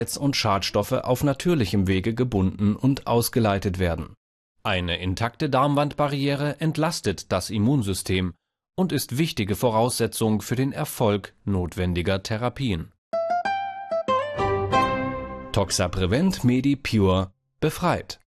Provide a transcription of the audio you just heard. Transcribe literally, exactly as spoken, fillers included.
und Schadstoffe auf natürlichem Wege gebunden und ausgeleitet werden. Eine intakte Darmwandbarriere entlastet das Immunsystem und ist wichtige Voraussetzung für den Erfolg notwendiger Therapien. Toxaprevent Medi Pure befreit.